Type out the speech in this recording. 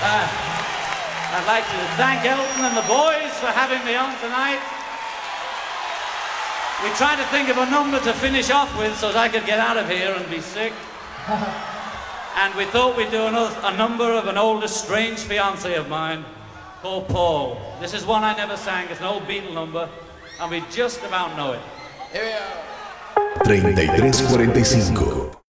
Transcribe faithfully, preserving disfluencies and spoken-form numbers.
Uh, I'd like to thank Elton and the boys for having me on tonight. We tried to think of a number to finish off with so that I could get out of here and be sick. And we thought we'd do another, a number of an old estranged fiancé of mine called Paul. This is one I never sang. It's an old Beatle number, and we just about know it. Here we are. treinta y tres cuarenta y cinco